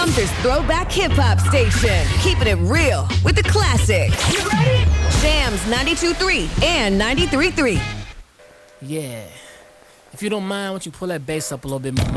Sumter's throwback hip-hop station. Keeping it real with the classics. You ready? Jams 92.3 and 93.3. Yeah. If you don't mind, why don't you pull that bass up a little bit more?